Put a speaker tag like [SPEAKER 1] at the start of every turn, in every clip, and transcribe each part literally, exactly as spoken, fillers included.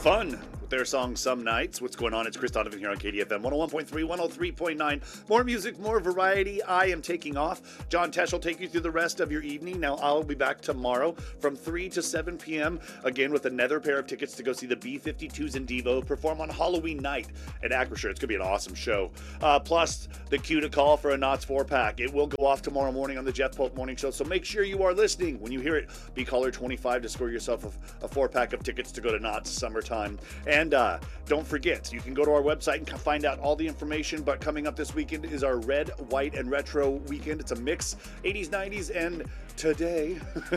[SPEAKER 1] fun with their song Some Nights. What's going on? It's Chris Donovan here on K D F M one oh one point three, one oh three point nine. More music, more variety. I am taking off. John Tesh will take you through the rest of your evening. Now, I'll be back tomorrow from three to seven p.m. again with another pair of tickets to go see the B fifty-twos and Devo perform on Halloween night at Acrisure. It's going to be an awesome show. Uh, plus, the cue to call for a Knott's four-pack. It will go off tomorrow morning on the Jeff Pope Morning Show, so make sure you are listening. When you hear it, be caller twenty-five to score yourself a, a four-pack of tickets to go to Knott's summertime. And uh, don't forget, you can go to our website and find out all the information, but coming up this weekend is our Red, White, and Retro weekend. It's a mix, eighties, nineties, and today.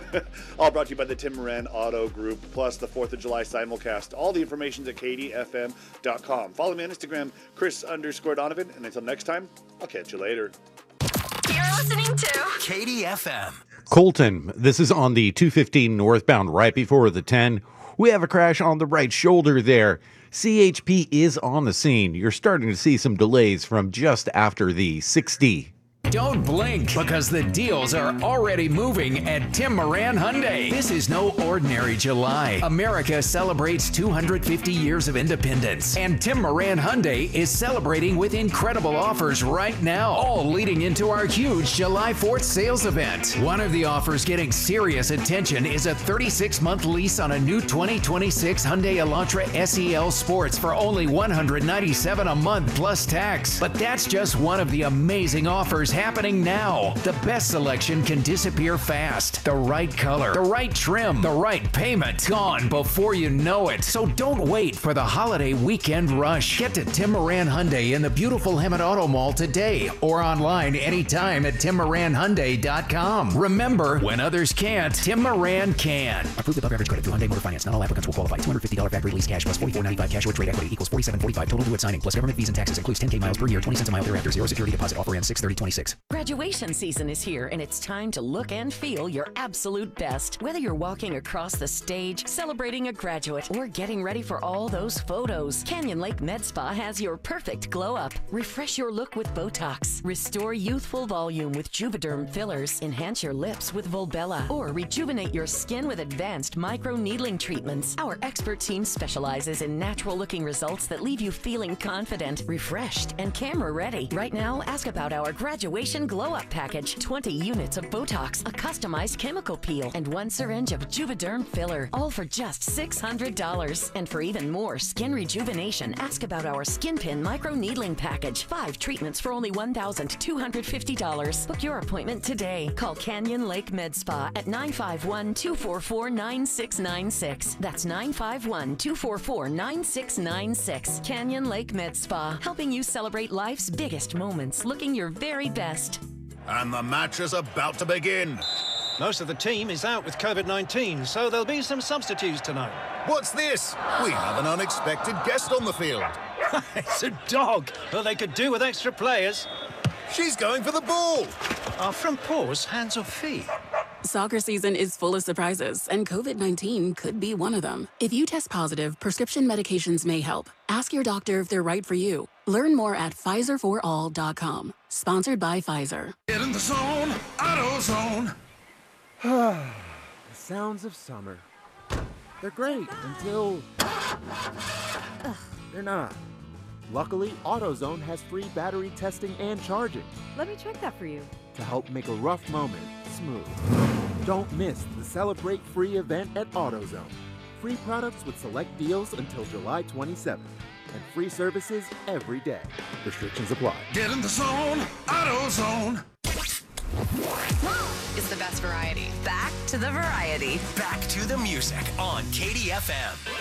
[SPEAKER 1] All brought to you by the Tim Moran Auto Group, plus the fourth of July simulcast. All the information's at K D F M dot com. Follow me on Instagram, Chris underscore Donovan, and until next time, I'll catch you later.
[SPEAKER 2] You're listening to
[SPEAKER 3] K D F M.
[SPEAKER 4] Colton, this is on the two fifteen northbound right before the ten. We have a crash on the right shoulder there. C H P is on the scene. You're starting to see some delays from just after the sixty.
[SPEAKER 3] Don't blink, because the deals are already moving at Tim Moran Hyundai. This is no ordinary July. America celebrates two hundred fifty years of independence, and Tim Moran Hyundai is celebrating with incredible offers right now, all leading into our huge July fourth sales event. One of the offers getting serious attention is a thirty-six month lease on a new twenty twenty-six Hyundai Elantra S E L Sports for only one hundred ninety-seven dollars a month plus tax. But that's just one of the amazing offers happening now. The best selection can disappear fast. The right color, the right trim, the right payment, gone before you know it. So don't wait for the holiday weekend rush. Get to Tim Moran Hyundai in the beautiful Hemet Auto Mall today, or online anytime at tim moran hyundai dot com. Remember, when others can't, Tim Moran can.
[SPEAKER 5] Approved above average credit through Hyundai Motor Finance. Not all applicants will qualify. two hundred fifty dollars factory lease cash plus forty-four ninety-five cash or trade equity equals forty-seven forty-five total due at signing, plus government fees and taxes. Includes ten K miles per year, twenty cents a mile thereafter. Zero security deposit. Offer ends six thirty twenty-six.
[SPEAKER 2] Graduation season is here, and it's time to look and feel your absolute best. Whether you're walking across the stage, celebrating a graduate, or getting ready for all those photos, Canyon Lake Med Spa has your perfect glow up. Refresh your look with Botox, restore youthful volume with Juvederm fillers, enhance your lips with Volbella, or rejuvenate your skin with advanced micro needling treatments. Our expert team specializes in natural looking results that leave you feeling confident, refreshed, and camera ready. Right now, ask about our graduation glow up package. twenty units of Botox, a customized chemical peel, and one syringe of Juvederm filler, all for just six hundred dollars. And for even more skin rejuvenation, ask about our Skin Pin micro needling package. Five treatments for only one thousand two hundred fifty dollars. Book your appointment today. Call Canyon Lake Med Spa at nine five one, two four four, nine six nine six. That's nine five one, two four four, nine six nine six. Canyon Lake Med Spa, helping you celebrate life's biggest moments, looking your very best.
[SPEAKER 6] And the match is about to begin.
[SPEAKER 7] Most of the team is out with COVID nineteen, so there'll be some substitutes tonight.
[SPEAKER 6] What's this? We have an unexpected guest on the field.
[SPEAKER 7] It's a dog. Well, they could do with extra players.
[SPEAKER 6] She's going for the ball.
[SPEAKER 7] Are front paws hands or feet?
[SPEAKER 8] Soccer season is full of surprises, and COVID nineteen could be one of them. If you test positive, prescription medications may help. Ask your doctor if they're right for you. Learn more at Pfizer for all dot com. Sponsored by Pfizer.
[SPEAKER 9] Get in the zone, AutoZone.
[SPEAKER 10] The sounds of summer. They're great until they're not. Luckily, AutoZone has free battery testing and charging.
[SPEAKER 11] Let me check that for you.
[SPEAKER 10] To help make a rough moment smooth. Don't miss the Celebrate Free event at AutoZone. Free products with select deals until July twenty-seventh. And free services every day. Restrictions apply.
[SPEAKER 9] Get in the zone, AutoZone.
[SPEAKER 2] It's the best variety. Back to the variety.
[SPEAKER 3] Back to the music on K D F M.